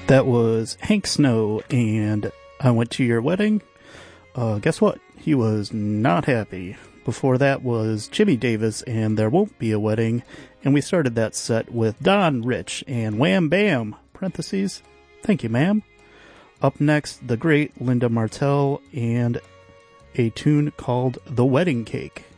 That was Hank Snow, and I Went to Your Wedding. Guess what? He was not happy. Before that was Jimmy Davis and There Won't Be a Wedding, and we started that set with Don Rich and Wham Bam, parentheses, thank you ma'am. Up next, the great Linda Martell and a tune called The Wedding Cake.